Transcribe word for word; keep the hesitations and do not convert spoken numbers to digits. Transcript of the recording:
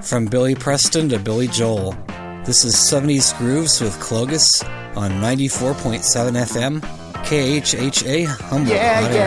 From Billy Preston to Billy Joel. This is seventies Grooves with Clogus on ninety-four point seven F M, K H H A, Humboldt. Yeah, Hot yeah.